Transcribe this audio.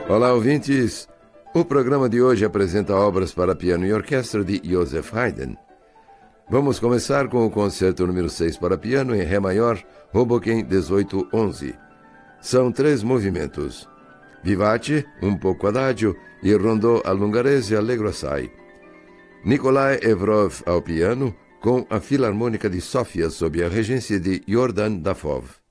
Olá, ouvintes! O programa de hoje apresenta obras para piano e orquestra de Joseph Haydn. Vamos começar com o concerto número 6 para piano em Ré maior, Hoboken 1811. São 3 movimentos: Vivace, un poco adagio e Rondò all'ungherese allegro assai. Nikolai Evrov ao piano, com a Filarmônica de Sofia sob a regência de Jordan Dafov.